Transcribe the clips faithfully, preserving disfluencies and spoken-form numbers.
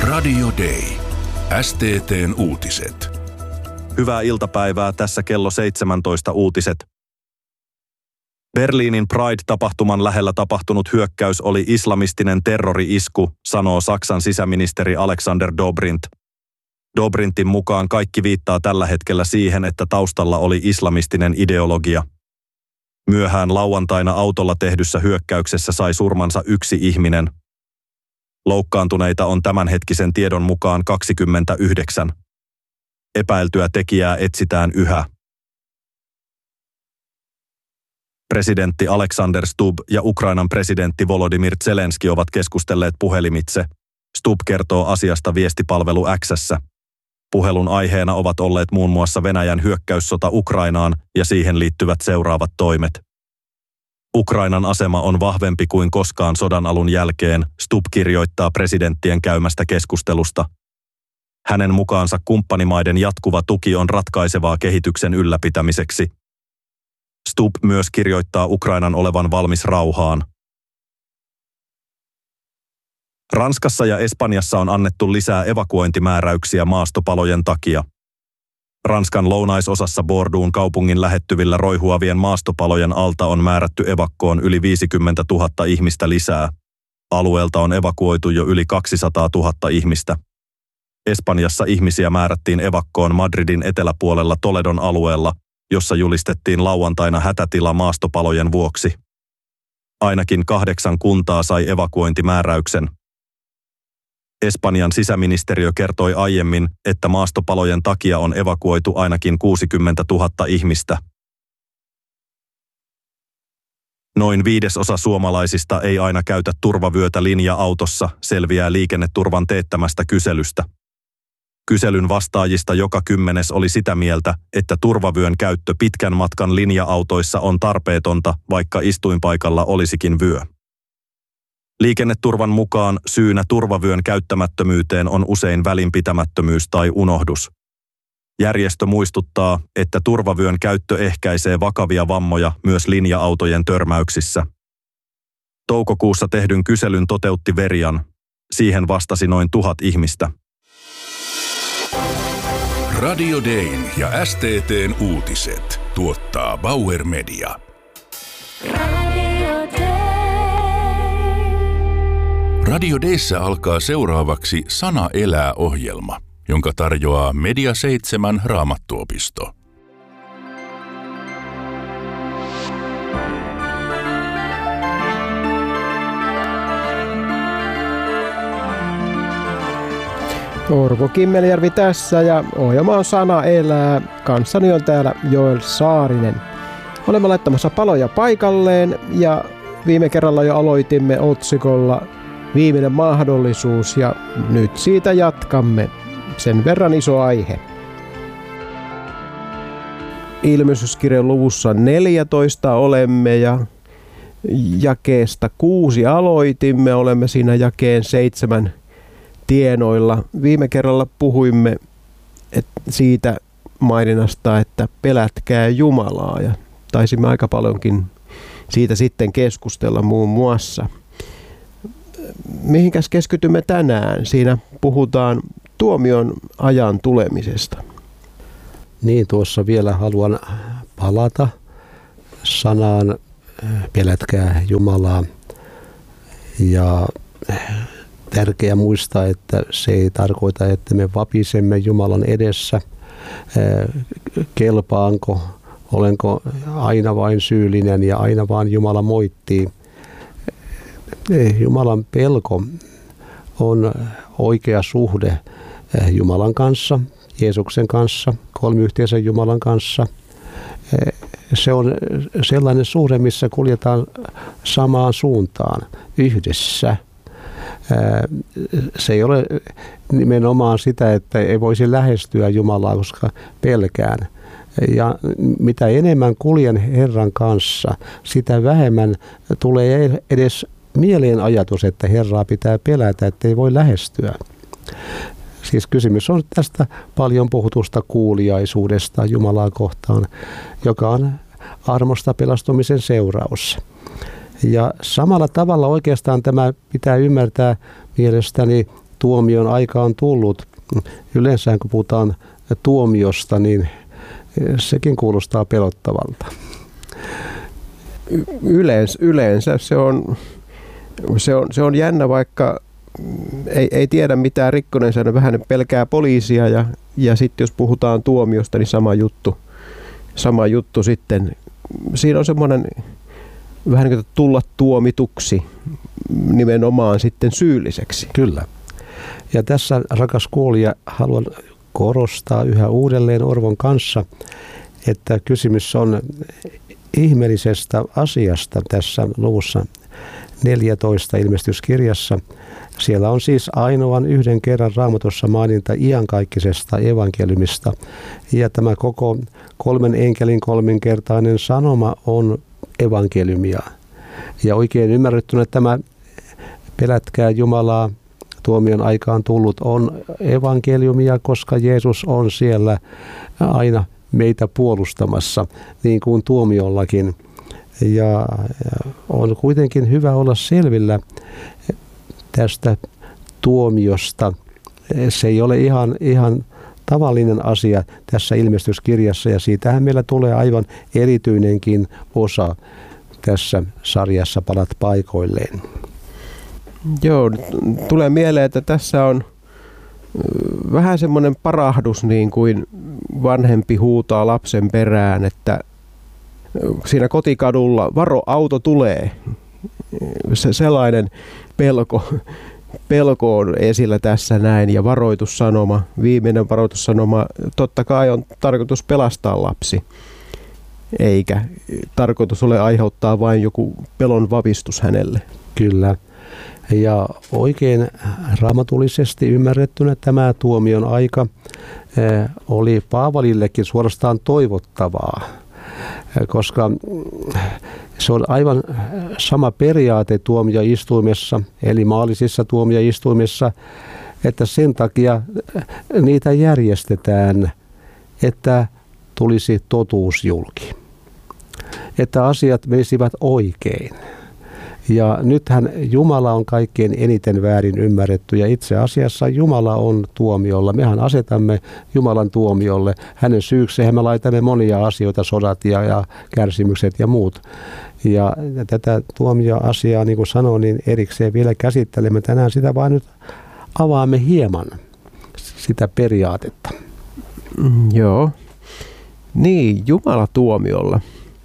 Radio Day. S T T:n uutiset. Hyvää iltapäivää, tässä kello seitsemäntoista uutiset. Berliinin Pride-tapahtuman lähellä tapahtunut hyökkäys oli islamistinen terrori-isku, sanoo Saksan sisäministeri Alexander Dobrindt. Dobrindtin mukaan kaikki viittaa tällä hetkellä siihen, että taustalla oli islamistinen ideologia. Myöhään lauantaina autolla tehdyssä hyökkäyksessä sai surmansa yksi ihminen. Loukkaantuneita on tämänhetkisen tiedon mukaan kaksikymmentäyhdeksän. Epäiltyä tekijää etsitään yhä. Presidentti Alexander Stubb ja Ukrainan presidentti Volodymyr Zelenski ovat keskustelleet puhelimitse. Stubb kertoo asiasta viestipalvelu X:ssä. Puhelun aiheena ovat olleet muun muassa Venäjän hyökkäyssota Ukrainaan ja siihen liittyvät seuraavat toimet. Ukrainan asema on vahvempi kuin koskaan sodan alun jälkeen, Stubb kirjoittaa presidenttien käymästä keskustelusta. Hänen mukaansa kumppanimaiden jatkuva tuki on ratkaisevaa kehityksen ylläpitämiseksi. Stubb myös kirjoittaa Ukrainan olevan valmis rauhaan. Ranskassa ja Espanjassa on annettu lisää evakuointimääräyksiä maastopalojen takia. Ranskan lounaisosassa Bordeaux'n kaupungin lähettyvillä roihuavien maastopalojen alta on määrätty evakkoon yli viisikymmentätuhatta ihmistä lisää. Alueelta on evakuoitu jo yli kaksisataatuhatta ihmistä. Espanjassa ihmisiä määrättiin evakkoon Madridin eteläpuolella Toledon alueella, jossa julistettiin lauantaina hätätila maastopalojen vuoksi. Ainakin kahdeksan kuntaa sai evakuointimääräyksen. Espanjan sisäministeriö kertoi aiemmin, että maastopalojen takia on evakuoitu ainakin kuusikymmentätuhatta ihmistä. Noin viidesosa suomalaisista ei aina käytä turvavyötä linja-autossa, selviää liikenneturvan teettämästä kyselystä. Kyselyn vastaajista joka kymmenes oli sitä mieltä, että turvavyön käyttö pitkän matkan linja-autoissa on tarpeetonta, vaikka istuinpaikalla olisikin vyö. Liikenneturvan mukaan syynä turvavyön käyttämättömyyteen on usein välinpitämättömyys tai unohdus. Järjestö muistuttaa, että turvavyön käyttö ehkäisee vakavia vammoja myös linja-autojen törmäyksissä. Toukokuussa tehdyn kyselyn toteutti Verian. Siihen vastasi noin tuhat ihmistä. Radio Dayn ja S T T:n uutiset tuottaa Bauer Media. Radio Dayssä alkaa seuraavaksi Sana elää -ohjelma, jonka tarjoaa Media seitsemän Raamattuopisto. Orvo Kimmeljärvi tässä ja ohjelma on Sana elää. Kanssani on täällä Joel Saarinen. Olemme laittamassa paloja paikalleen ja viime kerralla jo aloitimme otsikolla Viimeinen mahdollisuus ja nyt siitä jatkamme. Sen verran iso aihe. Ilmestyskirjan luvussa neljätoista olemme ja jakeesta kuusi aloitimme. Olemme siinä jakeen seitsemän tienoilla. Viime kerralla puhuimme et siitä maininnasta, että pelätkää Jumalaa ja taisimme aika paljonkin siitä sitten keskustella muun muassa. Mihinkäs keskitymme tänään? Siinä puhutaan tuomion ajan tulemisesta. Niin, tuossa vielä haluan palata sanaan pelätkää Jumalaa. Ja tärkeää muistaa, että se ei tarkoita, että me vapisemme Jumalan edessä. Kelpaanko, olenko aina vain syyllinen ja aina vaan Jumala moittii. Jumalan pelko on oikea suhde Jumalan kanssa, Jeesuksen kanssa, kolmiyhteisen Jumalan kanssa. Se on sellainen suhde, missä kuljetaan samaan suuntaan yhdessä. Se ei ole nimenomaan sitä, että ei voisi lähestyä Jumalaa, koska pelkään. Ja mitä enemmän kuljen Herran kanssa, sitä vähemmän tulee edes mieleen ajatus, että Herraa pitää pelätä, että ei voi lähestyä. Siis kysymys on tästä paljon puhutusta kuuliaisuudesta Jumalaa kohtaan, joka on armosta pelastumisen seuraus. Ja samalla tavalla oikeastaan tämä pitää ymmärtää mielestäni tuomion aika on tullut. Yleensä kun puhutaan tuomiosta, niin sekin kuulostaa pelottavalta. Yleensä, yleensä se on, se on, se on jännä, vaikka ei, ei tiedä mitään rikkoneen, se vähän pelkää poliisia ja, ja sitten jos puhutaan tuomiosta, niin sama juttu, sama juttu sitten. Siinä on semmoinen vähän niin kuin tulla tuomituksi nimenomaan sitten syylliseksi. Kyllä. Ja tässä, rakas kuulija, haluan korostaa yhä uudelleen Orvon kanssa, että kysymys on ihmeellisestä asiasta tässä luvussa neljätoista ilmestyskirjassa. Siellä on siis ainoan yhden kerran Raamatussa maininta iankaikkisesta evankeliumista. Ja tämä koko kolmen enkelin kolminkertainen sanoma on evankeliumia. Ja oikein ymmärrettynä tämä pelätkää Jumalaa, tuomion aikaan tullut on evankeliumia, koska Jeesus on siellä aina meitä puolustamassa, niin kuin tuomiollakin. Ja on kuitenkin hyvä olla selvillä tästä tuomiosta. Se ei ole ihan, ihan tavallinen asia tässä ilmestyskirjassa, ja siitähän meillä tulee aivan erityinenkin osa tässä sarjassa Palat paikoilleen. Joo, tulee mieleen, että tässä on vähän semmoinen parahdus, niin kuin vanhempi huutaa lapsen perään, että siinä kotikadulla varo, auto tulee. Se sellainen pelko, pelko on esillä tässä näin, ja varoitussanoma, viimeinen varoitussanoma, totta kai on tarkoitus pelastaa lapsi, eikä tarkoitus ole aiheuttaa vain joku pelon vavistus hänelle. Kyllä. Ja oikein raamatullisesti ymmärrettynä tämä tuomion aika oli Paavalillekin suorastaan toivottavaa, koska se on aivan sama periaate tuomioistuimessa, eli maallisissa tuomioistuimissa, että sen takia niitä järjestetään, että tulisi totuus julki, että asiat menisivät oikein. Ja nythän Jumala on kaikkein eniten väärin ymmärretty, ja itse asiassa Jumala on tuomiolla. Mehän asetamme Jumalan tuomiolle. Hänen syykseen me laitamme monia asioita, sodat ja, ja kärsimykset ja muut. Ja tätä tuomioasiaa, niin kuin sanoin, niin erikseen vielä käsittelemme tänään. Sitä vaan nyt avaamme hieman, sitä periaatetta. Mm, joo. Niin, Jumala tuomiolla.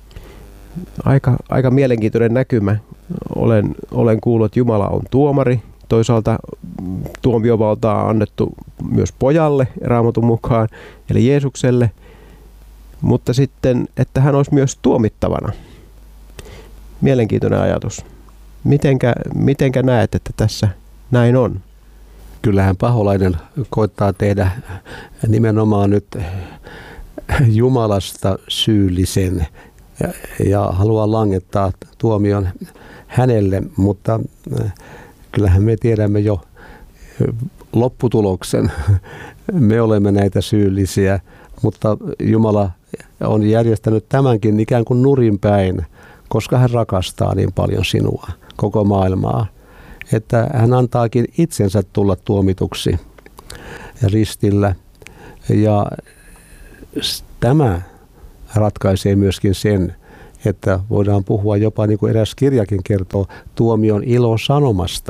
Aika, aika mielenkiintoinen näkymä. Olen, olen kuullut, että Jumala on tuomari. Toisaalta tuomiovaltaa on annettu myös pojalle Raamatun mukaan, eli Jeesukselle. Mutta sitten, että hän olisi myös tuomittavana. Mielenkiintoinen ajatus. Mitenkä, mitenkä näet, että tässä näin on? Kyllähän paholainen koittaa tehdä nimenomaan nyt Jumalasta syyllisen ja, ja haluaa langettaa tuomion hänelle, mutta kyllähän me tiedämme jo lopputuloksen. Me olemme näitä syyllisiä, mutta Jumala on järjestänyt tämänkin ikään kuin nurin päin, koska hän rakastaa niin paljon sinua, koko maailmaa, että hän antaakin itsensä tulla tuomituksi ristillä. Ja tämä ratkaisee myöskin sen, että voidaan puhua jopa, niin kuin eräs kirjakin kertoo, tuomion ilosanomasta.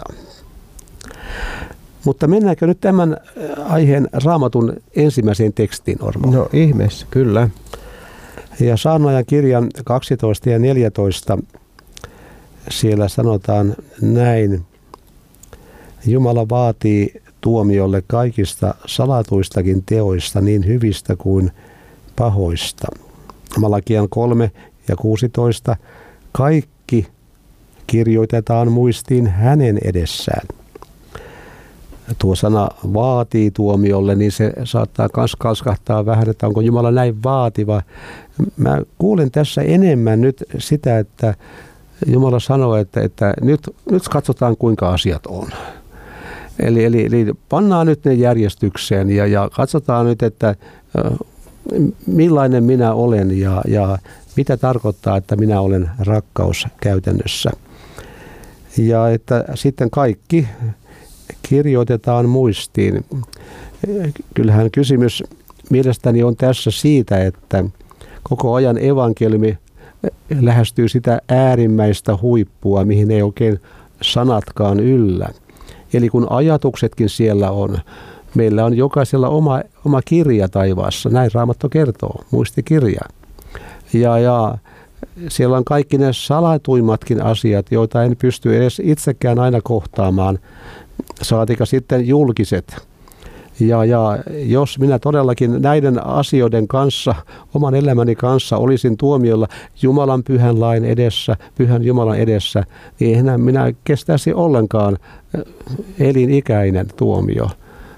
Mutta mennäänkö nyt tämän aiheen Raamatun ensimmäiseen tekstiin, Ormo? No ihmeessä, kyllä. Ja Saarnaajan kirjan kaksitoista ja neljätoista, siellä sanotaan näin: Jumala vaatii tuomiolle kaikista salatuistakin teoista, niin hyvistä kuin pahoista. Malakian kolme ja kuusitoista, kaikki kirjoitetaan muistiin hänen edessään. Tuo sana vaatii tuomiolle, niin se saattaa myös kalskahtaa vähän, että onko Jumala näin vaativa. Mä kuulen tässä enemmän nyt sitä, että Jumala sanoo, että, että nyt, nyt katsotaan kuinka asiat on. Eli, eli, eli pannaan nyt ne järjestykseen ja, ja katsotaan nyt, että millainen minä olen ja, ja mitä tarkoittaa, että minä olen rakkaus käytännössä. Ja että sitten kaikki kirjoitetaan muistiin. Kyllähän kysymys mielestäni on tässä siitä, että koko ajan evankeliumi lähestyy sitä äärimmäistä huippua, mihin ei oikein sanatkaan yllä. Eli kun ajatuksetkin siellä on, meillä on jokaisella oma, oma kirja taivaassa, näin Raamattu kertoo, muistikirja. Ja, ja siellä on kaikki ne salatuimmatkin asiat, joita en pysty edes itsekään aina kohtaamaan, saatika sitten julkiset. Ja, ja jos minä todellakin näiden asioiden kanssa, oman elämäni kanssa olisin tuomiolla Jumalan pyhän lain edessä, pyhän Jumalan edessä, niin enää minä kestäisi ollenkaan elinikäinen tuomio.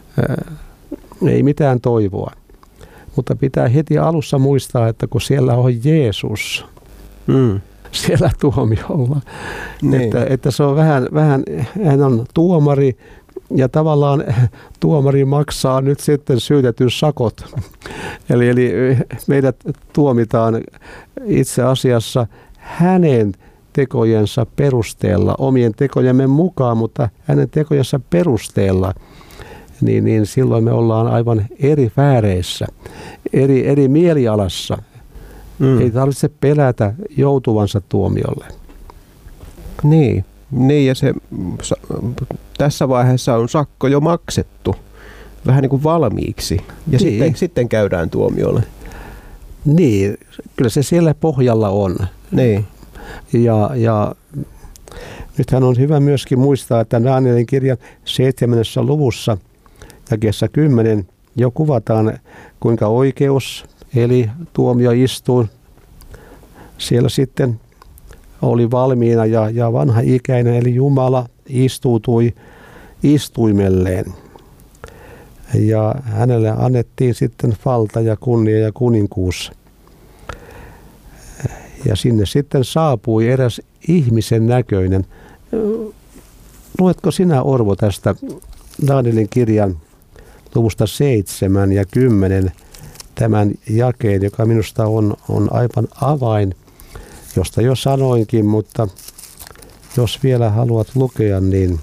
Ei mitään toivoa. Mutta pitää heti alussa muistaa, että kun siellä on Jeesus, mm. siellä tuomiolla, niin. että, että se on vähän, vähän, hän on tuomari, ja tavallaan tuomari maksaa nyt sitten syytetyn sakot. Eli, eli meidät tuomitaan itse asiassa hänen tekojensa perusteella, omien tekojemme mukaan, mutta hänen tekojensa perusteella. Niin, niin silloin me ollaan aivan eri vääreissä, eri, eri mielialassa. Mm. Ei tarvitse pelätä joutuvansa tuomiolle. Niin, niin ja se, tässä vaiheessa on sakko jo maksettu, vähän niin kuin valmiiksi, ja niin. sitten, sitten käydään tuomiolle. Niin, kyllä se siellä pohjalla on. Niin. Ja, ja nythän on hyvä myöskin muistaa, että Danielin kirjan seitsemännessä luvussa jakeessa kymmenen jo kuvataan, kuinka oikeus, eli tuomioistuin, siellä sitten oli valmiina ja, ja vanha ikäinen, eli Jumala istuutui istuimelleen. Ja hänelle annettiin sitten valta ja kunnia ja kuninkuus. Ja sinne sitten saapui eräs ihmisen näköinen. Luetko sinä, Orvo, tästä Danielin kirjan luvusta seitsemän ja kymmenen tämän jakeen, joka minusta on, on aivan avain, josta jo sanoinkin, mutta jos vielä haluat lukea, niin,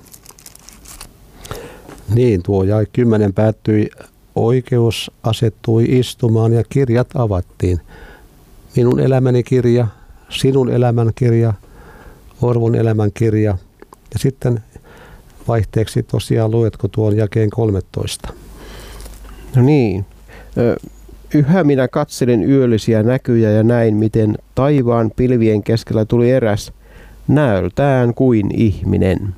niin tuo jae kymmenen päättyi, oikeus asettui istumaan ja kirjat avattiin. Minun elämäni kirja, sinun elämän kirja, Orvon elämän kirja ja sitten vaihteeksi tosiaan luetko tuon jakeen kolmetoista. No niin. Yhä minä katselin yöllisiä näkyjä ja näin, miten taivaan pilvien keskellä tuli eräs näöltään kuin ihminen.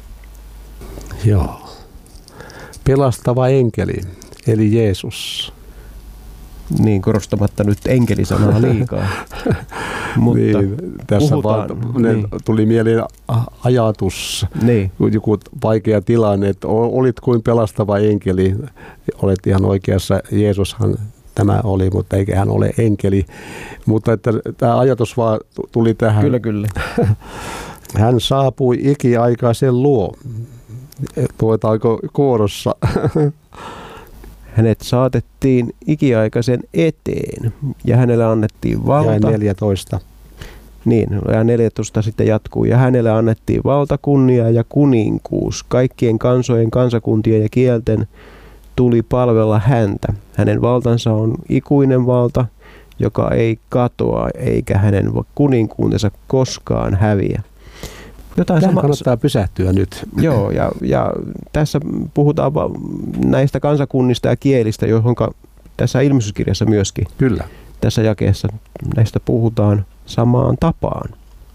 Joo. Pelastava enkeli, eli Jeesus. Niin, korostamatta nyt enkelisanaa liikaa. Mutta niin, tässä puhutaan, vaan niin. tuli mieleen ajatus, niin. joku vaikea tilanne, että olit kuin pelastava enkeli. Olet ihan oikeassa, Jeesushan tämä oli, mutta eikä hän ole enkeli. Mutta että tämä ajatus vaan tuli tähän. Kyllä, kyllä. Hän saapui ikiaikaisen luo. Tuetaanko kuorossa? Hänet saatettiin ikiaikaisen eteen ja hänelle annettiin valta. Ja neljätoista. Niin, ja neljätoista sitten jatkuu. Ja hänelle annettiin valta, kunnia ja kuninkuus. Kaikkien kansojen, kansakuntien ja kielten tuli palvella häntä. Hänen valtansa on ikuinen valta, joka ei katoa eikä hänen kuninkuutensa koskaan häviä. Jotain Tähän sama... kannattaa pysähtyä nyt. Joo, ja, ja tässä puhutaan näistä kansakunnista ja kielistä, johon tässä ilmestyskirjassa myöskin. Kyllä. Tässä jakeessa näistä puhutaan samaan tapaan.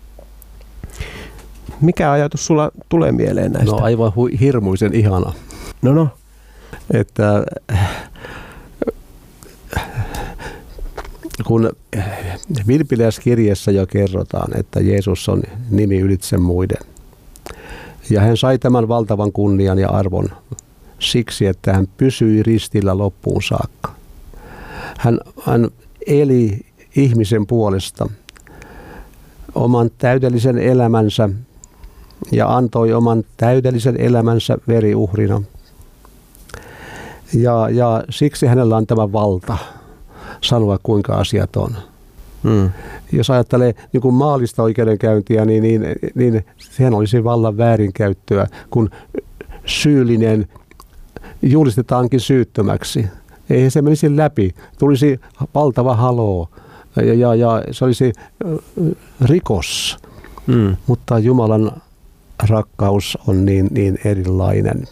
Mikä ajatus sulla tulee mieleen näistä? No aivan hu- hirmuisen ihana. No no. Että kun Vilppiläiskirjassa jo kerrotaan, että Jeesus on nimi ylitse muiden. Ja hän sai tämän valtavan kunnian ja arvon siksi, että hän pysyi ristillä loppuun saakka. Hän, hän eli ihmisen puolesta oman täydellisen elämänsä ja antoi oman täydellisen elämänsä veriuhrina. Ja, ja siksi hänellä on tämä valta sanoa, kuinka asiat on. Hmm. Jos ajattelee niin kuin maallista oikeudenkäyntiä, niin, niin, niin sehän olisi vallan väärinkäyttöä, kun syyllinen julistetaankin syyttömäksi. Ei se menisi läpi. Tulisi valtava haloo ja, ja, ja se olisi rikos. Mm. Mutta Jumalan rakkaus on niin, niin erilainen.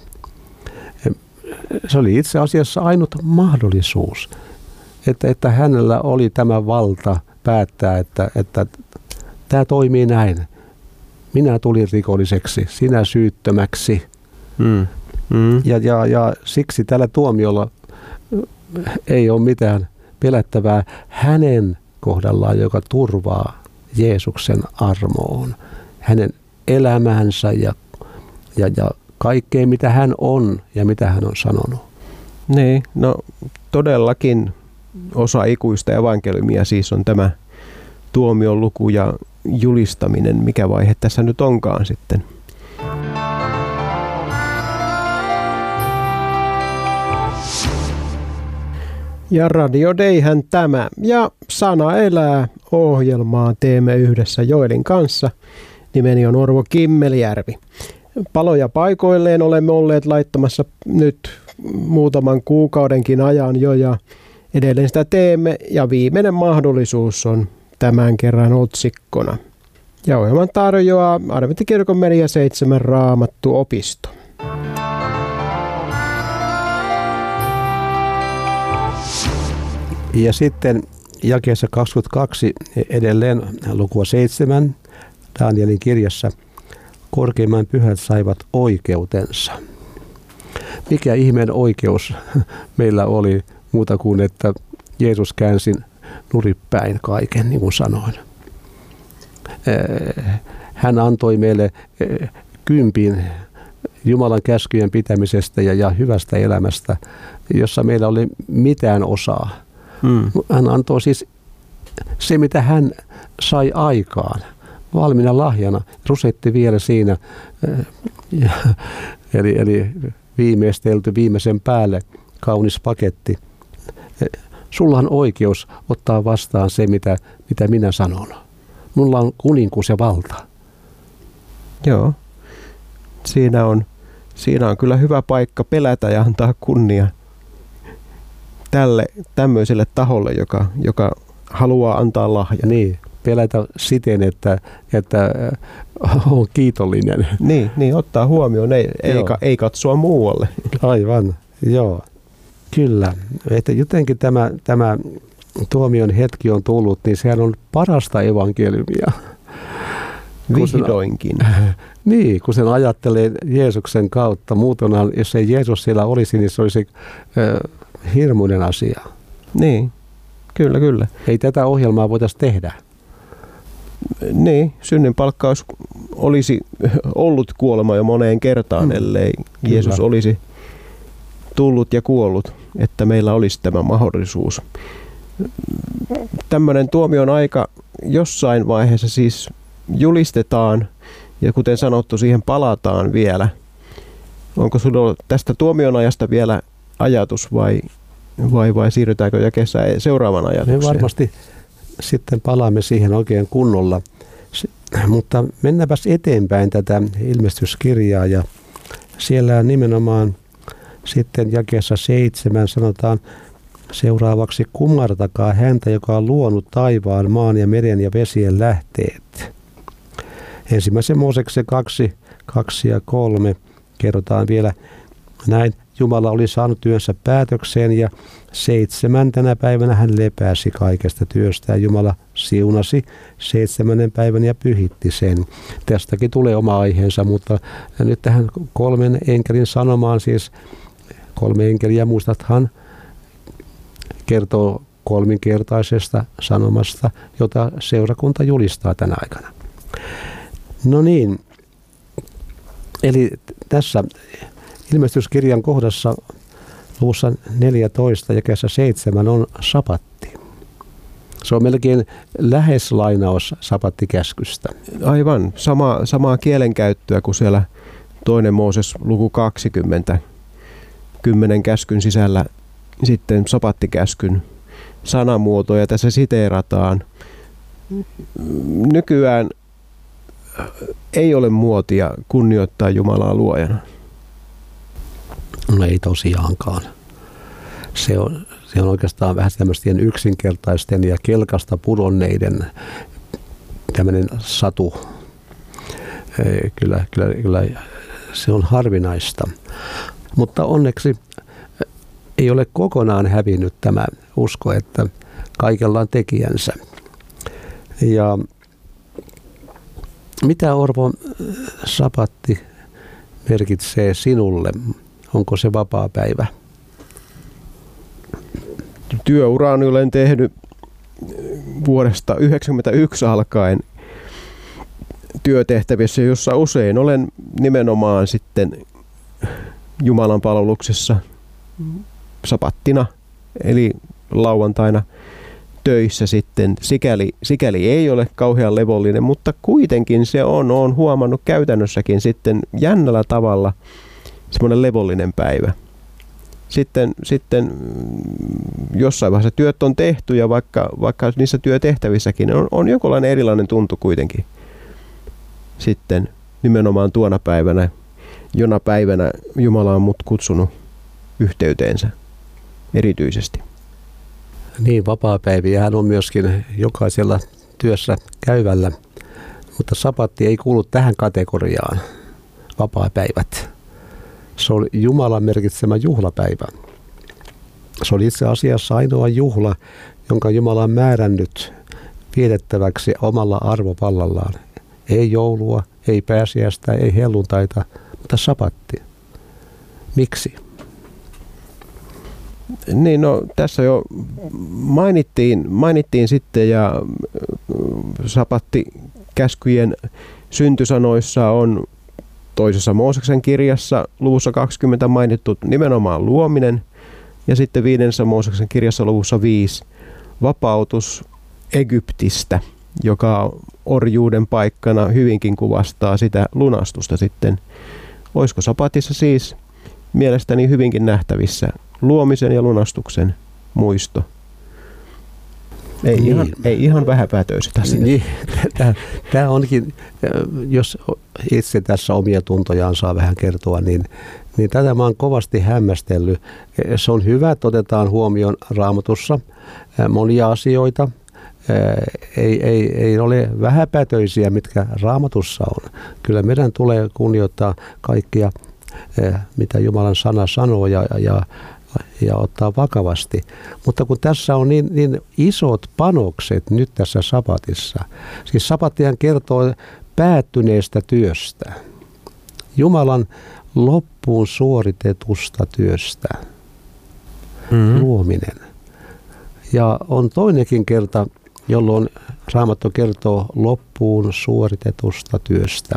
Se oli itse asiassa ainut mahdollisuus, että, että hänellä oli tämä valta päättää, että, että tämä toimii näin. Minä tulin rikolliseksi, sinä syyttömäksi. Mm. Mm. Ja, ja, ja siksi tällä tuomiolla ei ole mitään pelättävää hänen kohdallaan, joka turvaa Jeesuksen armoon, hänen elämänsä ja, ja, ja kaikkea, mitä hän on ja mitä hän on sanonut. Niin, no todellakin osa ikuista evankeliumia siis on tämä tuomion luku ja julistaminen, mikä vaihe tässä nyt onkaan sitten. Ja Radio Dayhän tämä ja Sana elää -ohjelmaa teemme yhdessä Joelin kanssa. Nimeni on Orvo Kimmelijärvi. Paloja paikoilleen olemme olleet laittamassa nyt muutaman kuukaudenkin ajan jo ja edelleen sitä teemme ja viimeinen mahdollisuus on tämän kerran otsikkona. Ja ohjelman tarjoaa Adventtikirkon Media seitsemän Raamattuopisto. Ja sitten jakeessa kaksikymmentäkaksi edelleen lukua seitsemän Danielin kirjassa. Korkeimman pyhät saivat oikeutensa. Mikä ihmeen oikeus meillä oli muuta kuin, että Jeesus käänsi nuripäin kaiken, niin kuin sanoin. Hän antoi meille kympin Jumalan käskyjen pitämisestä ja, ja hyvästä elämästä, jossa meillä oli mitään osaa. Hmm. Hän antoi siis se, mitä hän sai aikaan, valmiina lahjana, rusetti vielä siinä, ja, eli, eli viimeistelty viimeisen päälle kaunis paketti. Sulla on oikeus ottaa vastaan se, mitä, mitä minä sanon. Mulla on kuninkuus ja valta. Joo, siinä on, siinä on kyllä hyvä paikka pelätä ja antaa kunnia tälle tämmöiselle taholle, joka, joka haluaa antaa lahjan. Niin, pelätä siten, että, että on kiitollinen. Niin, niin ottaa huomioon, ei, ei, ei katsoa muualle. Aivan, joo. Kyllä, että jotenkin tämä, tämä tuomion hetki on tullut, niin sehän on parasta evankeliumia. Vihdoinkin. Sen, niin, kun sen ajattelee Jeesuksen kautta. Muutenaan, jos ei Jeesus siellä olisi, niin se olisi äh, hirmuinen asia. Niin, kyllä, kyllä. Ei tätä ohjelmaa voitaisiin tehdä. Niin, synninpalkkaus olisi ollut kuolema jo moneen kertaan, mm. ellei kyllä. Jeesus olisi tullut ja kuollut, että meillä olisi tämä mahdollisuus. Tämmöinen tuomion aika jossain vaiheessa siis julistetaan ja kuten sanottu, siihen palataan vielä. Onko sinulla tästä tuomion ajasta vielä ajatus vai, vai, vai siirrytäänkö jakeessa seuraavan ajatukseen? Me varmasti sitten palaamme siihen oikein kunnolla, mutta mennäänpäs eteenpäin tätä ilmestyskirjaa ja siellä nimenomaan sitten jakeessa seitsemän sanotaan seuraavaksi: kumartakaa häntä, joka on luonut taivaan, maan ja meren ja vesien lähteet. Ensimmäisen Mooseksen kaksi, kaksi ja kolme kerrotaan vielä näin. Jumala oli saanut työnsä päätökseen ja seitsemäntenä päivänä hän lepäsi kaikesta työstään. Jumala siunasi seitsemännen päivän ja pyhitti sen. Tästäkin tulee oma aiheensa, mutta nyt tähän kolmen enkelin sanomaan, siis kolme enkeliä, muistathan, kertoo kolminkertaisesta sanomasta, jota seurakunta julistaa tänä aikana. No niin, eli tässä ilmestyskirjan kohdassa luvussa neljätoista jakeessa seitsemän on sapatti. Se on melkein lähes lainaus sapattikäskystä. Aivan, sama, samaa kielenkäyttöä kuin siellä toinen Mooses luku kaksikymmentä, kymmenen käskyn sisällä sitten sapattikäskyn sanamuotoja tässä siteerataan. Nykyään ei ole muotia kunnioittaa Jumalaa luojana. No ei tosiaankaan. Se on, se on oikeastaan vähän tämmöisten yksinkertaisten ja kelkasta pudonneiden tämmöinen satu. Kyllä, kyllä, kyllä se on harvinaista. Mutta onneksi ei ole kokonaan hävinnyt tämä usko, että kaikella on tekijänsä. Ja mitä, Orvo, sapatti merkitsee sinulle? Onko se vapaa päivä? Työuraani olen tehnyt vuodesta yhdeksänkymmentäyksi alkaen työtehtävissä, jossa usein olen nimenomaan sitten Jumalan palveluksessa sapattina, eli lauantaina töissä sitten. Sikäli, sikäli ei ole kauhean levollinen, mutta kuitenkin se on, on huomannut käytännössäkin sitten jännällä tavalla semmoinen levollinen päivä. Sitten, sitten jossain vaiheessa työt on tehty ja vaikka, vaikka niissä työtehtävissäkin on, on jonkinlainen erilainen tuntu kuitenkin sitten nimenomaan tuona päivänä, jona päivänä Jumala on mut kutsunut yhteyteensä erityisesti. Niin, vapaapäiviähän on myöskin jokaisella työssä käyvällä, mutta sapatti ei kuulu tähän kategoriaan, vapaapäivät. Se on Jumalan merkitsemä juhlapäivä. Se on itse asiassa ainoa juhla, jonka Jumala on määrännyt vietettäväksi omalla arvovallallaan. Ei joulua, ei pääsiäistä, ei helluntaita, mutta sapatti. Miksi? Niin, no tässä jo mainittiin, mainittiin sitten ja sapattikäskyjen syntysanoissa on toisessa Mooseksen kirjassa luvussa kaksikymmentä mainittu nimenomaan luominen ja sitten viidennessä Mooseksen kirjassa luvussa viisi vapautus Egyptistä, joka orjuuden paikkana hyvinkin kuvastaa sitä lunastusta sitten. Olisiko sapatissa siis mielestäni hyvinkin nähtävissä luomisen ja lunastuksen muisto? Ei, niin. ihan, ei ihan vähäpätöistä siinä. Niin, tämä onkin, jos itse tässä omia tuntojaan saa vähän kertoa, niin, niin tätä mä oon kovasti hämmästellyt. Se on hyvä, että otetaan huomioon Raamatussa monia asioita. Ei, ei, ei ole vähäpätöisiä, mitkä Raamatussa on. Kyllä meidän tulee kunnioittaa kaikkia, mitä Jumalan sana sanoo ja, ja, ja ottaa vakavasti. Mutta kun tässä on niin, niin isot panokset nyt tässä sapatissa, siis sapattihan kertoo päättyneestä työstä, Jumalan loppuun suoritetusta työstä, mm-hmm. luominen. Ja on toinenkin kerta, jolloin Raamattu kertoo loppuun suoritetusta työstä.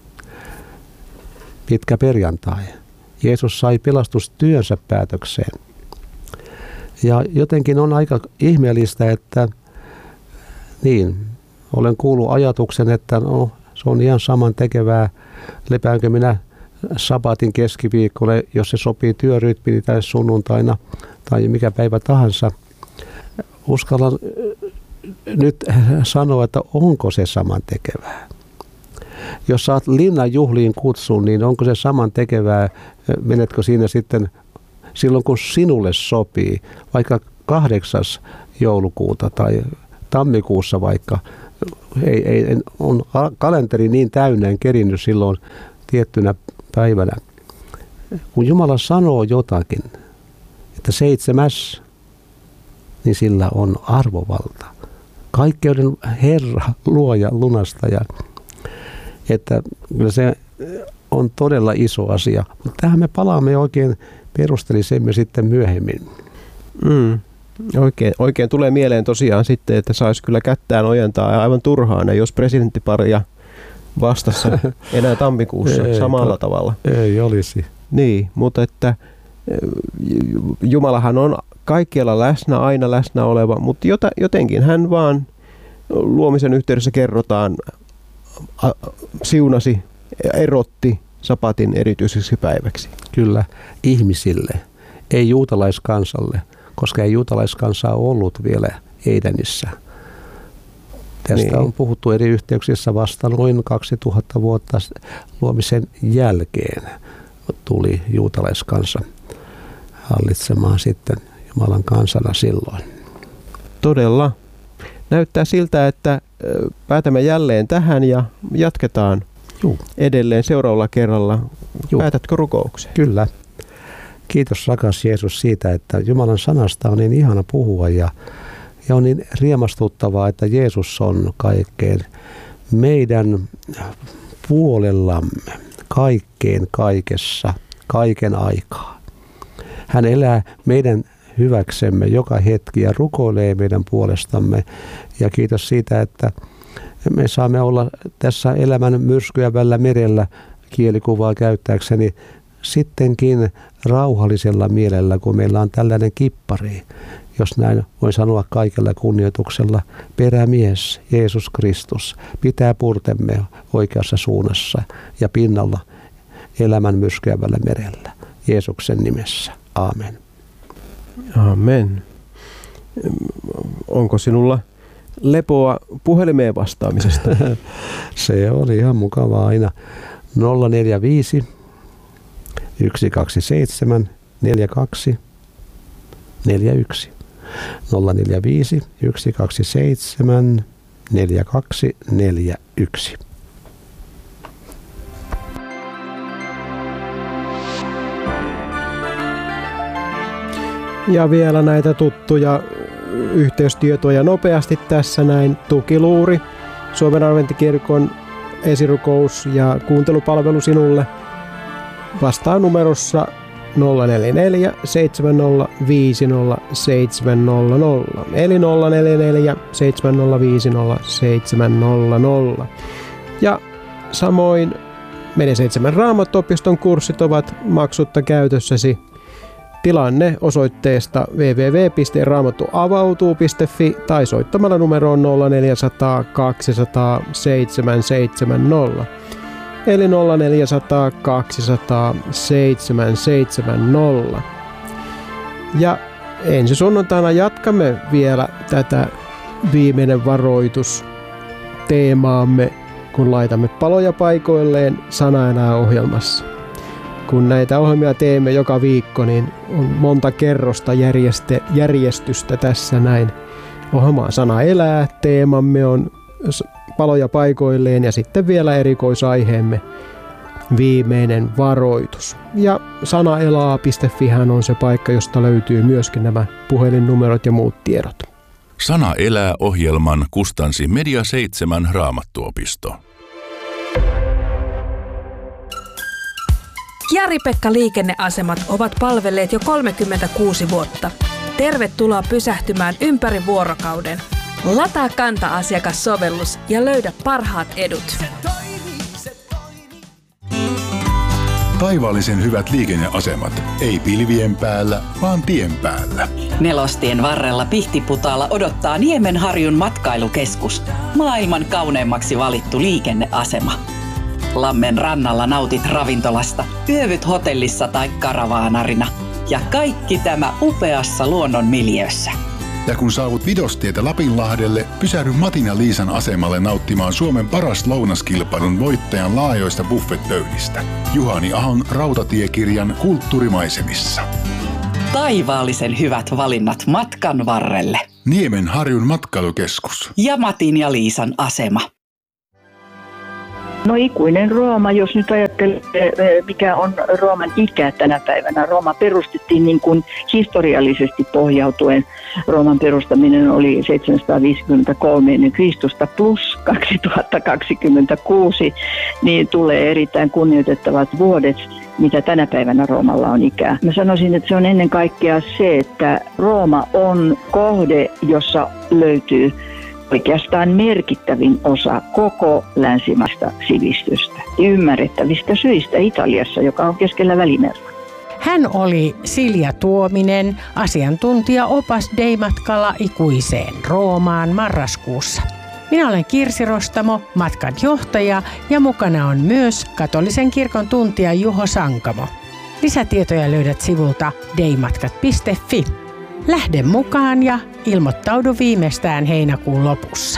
Pitkä perjantai. Jeesus sai pelastustyönsä päätökseen. Ja jotenkin on aika ihmeellistä, että niin, olen kuullut ajatuksen, että no, se on ihan saman tekevää, lepäänkö minä sabatin keskiviikkolle, jos se sopii työrytmiin tai sunnuntaina tai mikä päivä tahansa. Uskallan nyt sanoa, että onko se saman tekevää. Jos saat linnan juhliin kutsun, niin onko se saman tekevää, menetkö siinä sitten silloin kun sinulle sopii, vaikka kahdeksas joulukuuta tai tammikuussa vaikka, ei, ei, on kalenteri niin täynnä, en kerinnyt silloin tiettynä päivänä. Kun Jumala sanoo jotakin, että seitsemäs, niin sillä on arvovalta. Kaikkeuden Herra, luoja, lunastaja. Että kyllä se on todella iso asia. Mutta tähän me palaamme oikein perustelisemme sitten myöhemmin. Mm. Oikein, oikein tulee mieleen tosiaan sitten, että saisi kyllä kättään ojentaa aivan turhaan, ja jos presidenttiparia vastassa enää tammikuussa ei, samalla to, tavalla. Ei olisi. Niin, mutta että Jumalahan on kaikkialla läsnä, aina läsnä oleva, mutta jotenkin hän vaan luomisen yhteydessä kerrotaan, siunasi ja erotti sapatin erityiseksi päiväksi. Kyllä, ihmisille, ei juutalaiskansalle, koska ei juutalaiskansaa ollut vielä Edenissä. Tästä niin on puhuttu eri yhteyksissä vasta noin kaksituhatta vuotta luomisen jälkeen tuli juutalaiskansa. hallitsemaan sitten Jumalan kansana silloin. Todella. Näyttää siltä, että päätämme jälleen tähän ja jatketaan Juu. edelleen seuraavalla kerralla. Juu. Päätätkö rukoukseen? Kyllä. Kiitos rakas Jeesus siitä, että Jumalan sanasta on niin ihana puhua ja, ja on niin riemastuttavaa, että Jeesus on kaikkeen meidän puolellamme, kaikkeen kaikessa, kaiken aikaa. Hän elää meidän hyväksemme joka hetki ja rukoilee meidän puolestamme. Ja kiitos siitä, että me saamme olla tässä elämän myrskyävällä merellä kielikuvaa käyttääkseni sittenkin rauhallisella mielellä, kun meillä on tällainen kippari, jos näin voin sanoa kaikella kunnioituksella, perämies Jeesus Kristus pitää purtemme oikeassa suunnassa ja pinnalla elämän myrskyävällä merellä. Jeesuksen nimessä. Aamen. Amen. Onko sinulla lepoa puhelimeen vastaamisesta? Se oli ihan mukavaa aina. nolla neljä viisi yksi kaksi seitsemän neljä kaksi neljä yksi. nolla neljä viisi yksi kaksi seitsemän neljä kaksi neljä yksi. Ja vielä näitä tuttuja yhteystietoja nopeasti tässä näin. Tukiluuri, Suomen adventtikirkon esirukous ja kuuntelupalvelu sinulle vastaa numerossa nolla neljä neljä seitsemän nolla viisi nolla seitsemän nolla nolla eli nolla neljä neljä seitsemän nolla viisi nolla seitsemän nolla nolla. Ja samoin Media seitsemän Raamattuopiston kurssit ovat maksutta käytössäsi. Tilanne osoitteesta double-u double-u double-u piste raamattuavautuu piste fi tai soittamalla numeroon nolla neljä nolla nolla kaksi nolla nolla seitsemän seitsemän nolla eli nolla neljä nolla nolla kaksi nolla nolla seitsemän seitsemän nolla. Ja ensi sunnuntaina jatkamme vielä tätä viimeinen varoitus teemaamme, kun laitamme paloja paikoilleen Sana elää -ohjelmassa. Kun näitä ohjelmia teemme joka viikko, niin on monta kerrosta järjeste, järjestystä tässä näin. Ohjelma Sana elää, teemamme on paloja paikoilleen ja sitten vielä erikoisaiheemme viimeinen varoitus. Ja sanaelaa piste fi on se paikka, josta löytyy myöskin nämä puhelinnumerot ja muut tiedot. Sana elää -ohjelman kustansi Media seitsemän Raamattuopisto. Jari-Pekka liikenneasemat ovat palvelleet jo kolmekymmentäkuusi vuotta. Tervetuloa pysähtymään ympäri vuorokauden. Lataa Kanta-asiakassovellus ja löydä parhaat edut. Taivaallisen hyvät liikenneasemat. Ei pilvien päällä, vaan tien päällä. Nelostien varrella Pihtiputaalla odottaa Niemenharjun matkailukeskus. Maailman kauneimmaksi valittu liikenneasema. Lammen rannalla nautit ravintolasta, yövyt hotellissa tai karavaanarina. Ja kaikki tämä upeassa luonnon miljöössä. Ja kun saavut Vidostietä Lapinlahdelle, pysähdy Matin ja Liisan asemalle nauttimaan Suomen paras lounaskilpailun voittajan laajoista buffetpöydistä. Juhani Ahon rautatiekirjan Kulttuurimaisemissa. Taivaallisen hyvät valinnat matkan varrelle. Niemenharjun matkailukeskus. Ja Matin ja Liisan asema. No ikuinen Rooma, jos nyt ajattelee, mikä on Rooman ikä tänä päivänä. Rooma perustettiin niin kuin historiallisesti pohjautuen. Rooman perustaminen oli seitsemänsataaviisikymmentäkolme ennen Kristusta plus kaksituhattakaksikymmentäkuusi, niin tulee erittäin kunnioitettavat vuodet, mitä tänä päivänä Roomalla on ikää. Mä sanoisin, että se on ennen kaikkea se, että Rooma on kohde, jossa löytyy oikeastaan merkittävin osa koko länsimaista sivistystä. Ymmärrettävistä syistä Italiassa, joka on keskellä Välimerta. Hän oli Silja Tuominen, asiantuntija opas Dei-matkalla ikuiseen Roomaan marraskuussa. Minä olen Kirsi Rostamo, matkan johtaja, ja mukana on myös katolisen kirkon tuntija Juho Sankamo. Lisätietoja löydät sivulta deimatkat piste fi. Lähde mukaan ja ilmoittaudu viimeistään heinäkuun lopussa.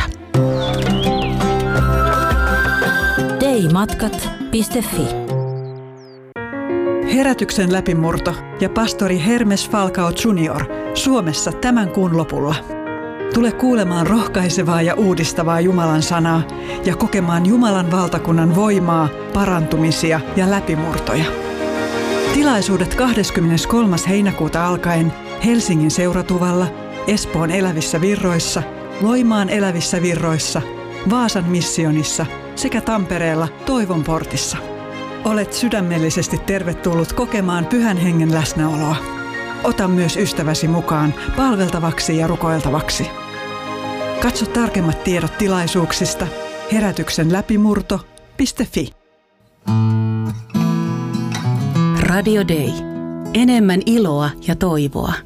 deimatkat piste fi Herätyksen läpimurto ja pastori Hermes Falcao junior Suomessa tämän kuun lopulla. Tule kuulemaan rohkaisevaa ja uudistavaa Jumalan sanaa ja kokemaan Jumalan valtakunnan voimaa, parantumisia ja läpimurtoja. Tilaisuudet kahdeskymmeneskolmas heinäkuuta alkaen Helsingin Seuratuvalla, Espoon Elävissä Virroissa, Loimaan Elävissä Virroissa, Vaasan missionissa sekä Tampereella Toivon portissa. Olet sydämellisesti tervetullut kokemaan Pyhän Hengen läsnäoloa. Ota myös ystäväsi mukaan palveltavaksi ja rukoiltavaksi. Katso tarkemmat tiedot tilaisuuksista herätyksen läpimurto piste fi. Radio Day. Enemmän iloa ja toivoa.